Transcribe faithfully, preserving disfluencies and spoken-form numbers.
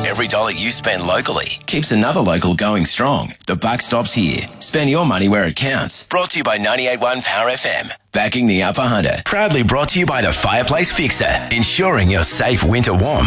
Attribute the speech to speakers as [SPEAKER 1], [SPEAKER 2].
[SPEAKER 1] Every dollar you spend locally keeps another local going strong. The buck stops here. Spend your money where it counts. Brought to you by ninety-eight point one Power F M. Backing the Upper Hunter. Proudly brought to you by the Fireplace Fixer. Ensuring you're safe winter warm.